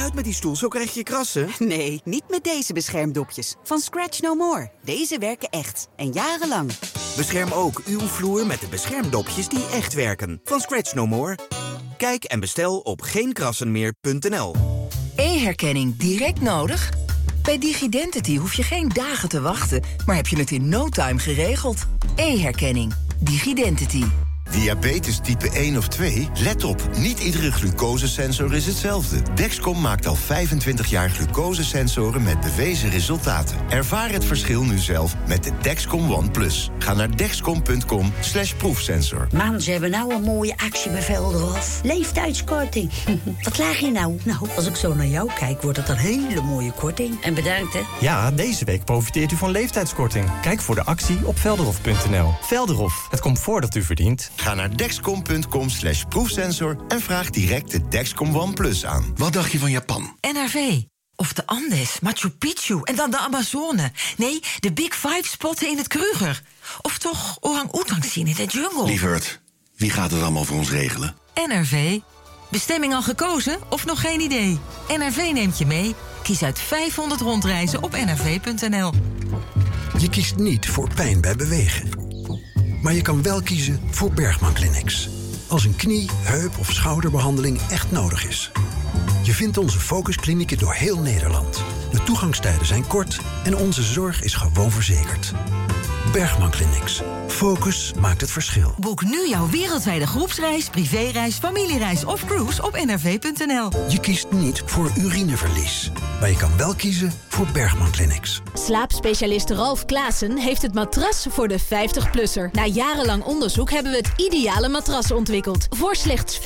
uit met die stoel, zo krijg je krassen. Nee, niet met deze beschermdopjes. Van Scratch No More. Deze werken echt. En jarenlang. Bescherm ook uw vloer met de beschermdopjes die echt werken. Van Scratch No More. Kijk en bestel op geenkrassenmeer.nl. E-herkenning direct nodig? Bij DigiDentity hoef je geen dagen te wachten, maar heb je het in no time geregeld. E-herkenning. DigiDentity. Diabetes type 1 of 2? Let op, niet iedere glucosesensor is hetzelfde. Dexcom maakt al 25 jaar glucosesensoren met bewezen resultaten. Ervaar het verschil nu zelf met de Dexcom One Plus. Ga naar dexcom.com/proefsensor. Man, ze hebben nou een mooie actie bij Velderhof. Leeftijdskorting. Wat klaag je nou? Nou, als ik zo naar jou kijk, wordt het een hele mooie korting. En bedankt, hè? Ja, deze week profiteert u van leeftijdskorting. Kijk voor de actie op velderhof.nl. Velderhof, het comfort dat u verdient. Ga naar dexcom.com/proefsensor en vraag direct de Dexcom One Plus aan. Wat dacht je van Japan? NRV. Of de Andes, Machu Picchu en dan de Amazone. Nee, de Big Five spotten in het Kruger. Of toch orang-oetangs zien in de jungle. Lieverd, wie gaat het allemaal voor ons regelen? NRV. Bestemming al gekozen of nog geen idee? NRV neemt je mee. Kies uit 500 rondreizen op nrv.nl. Je kiest niet voor pijn bij bewegen. Maar je kan wel kiezen voor Bergman Clinics. Als een knie, heup of schouderbehandeling echt nodig is. Je vindt onze focusklinieken door heel Nederland. De toegangstijden zijn kort en onze zorg is gewoon verzekerd. Bergman Clinics. Focus maakt het verschil. Boek nu jouw wereldwijde groepsreis, privéreis, familiereis of cruise op nrv.nl. Je kiest niet voor urineverlies. Maar je kan wel kiezen voor Bergman Clinics. Slaapspecialist Ralf Klaassen heeft het matras voor de 50-plusser. Na jarenlang onderzoek hebben we het ideale matras ontwikkeld. Voor slechts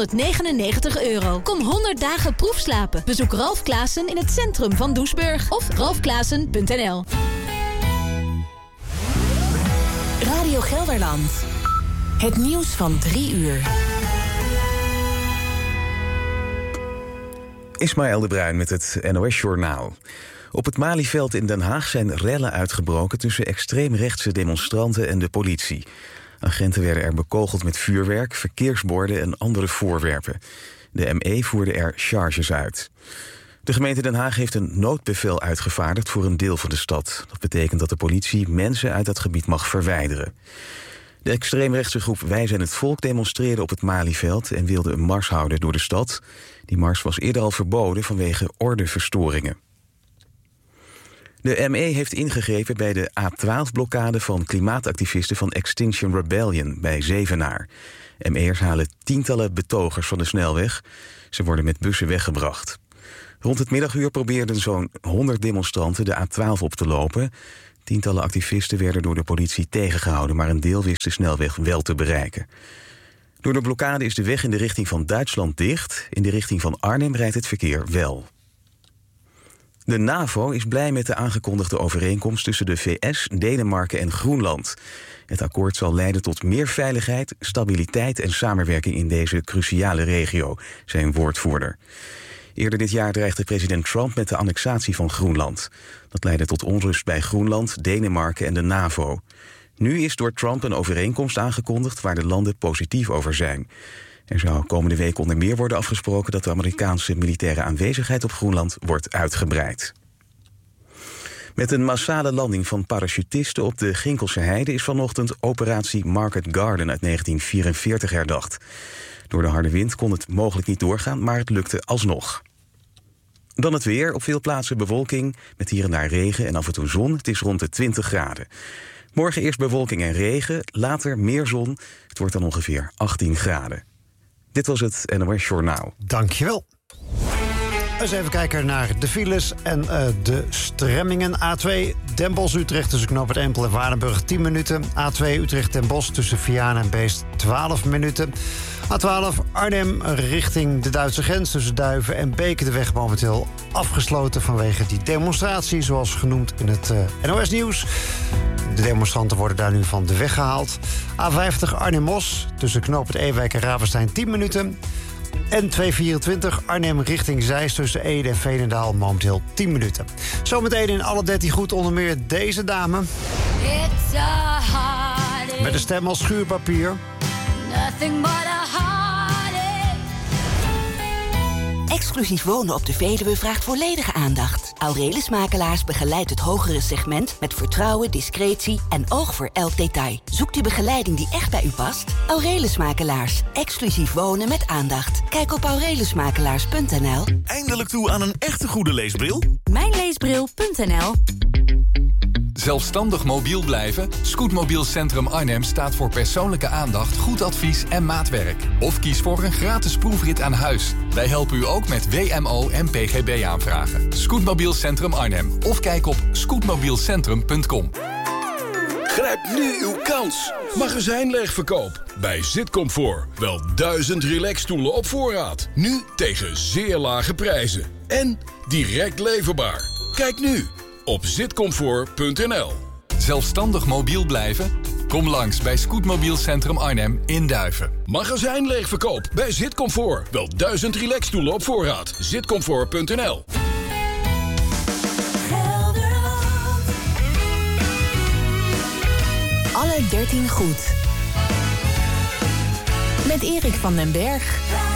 €599. Kom 100 dagen proefslapen. Bezoek Ralf Klaassen in het centrum van Doesburg. Of ralfklaassen.nl. Radio Gelderland. Het nieuws van 3 uur. Ismaël de Bruin met het NOS-journaal. Op het Malieveld in Den Haag zijn rellen uitgebroken tussen extreemrechtse demonstranten en de politie. Agenten werden er bekogeld met vuurwerk, verkeersborden en andere voorwerpen. De ME voerde er charges uit. De gemeente Den Haag heeft een noodbevel uitgevaardigd voor een deel van de stad. Dat betekent dat de politie mensen uit dat gebied mag verwijderen. De extreemrechtse groep Wij zijn het Volk demonstreerde op het Malieveld en wilde een mars houden door de stad. Die mars was eerder al verboden vanwege ordeverstoringen. De ME heeft ingegrepen bij de A12-blokkade van klimaatactivisten van Extinction Rebellion bij Zevenaar. ME'ers halen tientallen betogers van de snelweg. Ze worden met bussen weggebracht. Rond het middaguur probeerden zo'n 100 demonstranten de A12 op te lopen. Tientallen activisten werden door de politie tegengehouden, maar een deel wist de snelweg wel te bereiken. Door de blokkade is de weg in de richting van Duitsland dicht. In de richting van Arnhem rijdt het verkeer wel. De NAVO is blij met de aangekondigde overeenkomst tussen de VS, Denemarken en Groenland. Het akkoord zal leiden tot meer veiligheid, stabiliteit en samenwerking in deze cruciale regio, zei een woordvoerder. Eerder dit jaar dreigde president Trump met de annexatie van Groenland. Dat leidde tot onrust bij Groenland, Denemarken en de NAVO. Nu is door Trump een overeenkomst aangekondigd waar de landen positief over zijn. Er zou komende week onder meer worden afgesproken dat de Amerikaanse militaire aanwezigheid op Groenland wordt uitgebreid. Met een massale landing van parachutisten op de Ginkelse Heide is vanochtend operatie Market Garden uit 1944 herdacht. Door de harde wind kon het mogelijk niet doorgaan, maar het lukte alsnog. Dan het weer. Op veel plaatsen bewolking, met hier en daar regen en af en toe zon. Het is rond de 20 graden. Morgen eerst bewolking en regen, later meer zon. Het wordt dan ongeveer 18 graden. Dit was het NOS Journaal. Dankjewel. Eens even kijken naar de files en de stremmingen. A2 Den Bosch-Utrecht tussen Knoopert Empel en Waardenburg 10 minuten. A2 Utrecht-Den Bosch tussen Vianen en Beest 12 minuten. A12 Arnhem richting de Duitse grens tussen Duiven en Beek. De weg momenteel afgesloten vanwege die demonstratie, zoals genoemd in het NOS-nieuws. De demonstranten worden daar nu van de weg gehaald. A50 Arnhem-Mos tussen Knoopert Ewijk en Ravenstein 10 minuten. N224 Arnhem richting Zeist tussen Ede en Veenendaal momenteel 10 minuten. Zometeen in alle 13 goed onder meer deze dame. Met een stem als schuurpapier. Exclusief wonen op de Veluwe vraagt volledige aandacht. Aurelius Makelaars begeleidt het hogere segment met vertrouwen, discretie en oog voor elk detail. Zoekt u begeleiding die echt bij u past? Aurelius Makelaars. Exclusief wonen met aandacht. Kijk op aureliusmakelaars.nl. Eindelijk toe aan een echte goede leesbril? Mijnleesbril.nl. Zelfstandig mobiel blijven? Scootmobiel Centrum Arnhem staat voor persoonlijke aandacht, goed advies en maatwerk. Of kies voor een gratis proefrit aan huis. Wij helpen u ook met WMO en PGB aanvragen. Scootmobiel Centrum Arnhem. Of kijk op scootmobielcentrum.com. Grijp nu uw kans. Magazijnleegverkoop. Bij Zitcomfort. Wel 1000 relaxstoelen op voorraad. Nu tegen zeer lage prijzen. En direct leverbaar. Kijk nu op zitcomfort.nl. Zelfstandig mobiel blijven? Kom langs bij Scootmobiel Centrum Arnhem in Duiven. Magazijnleegverkoop bij Zitcomfort. Wel 1000 relaxstoelen op voorraad. Zitcomfort.nl. Alle 13 goed. Met Erik van den Berg.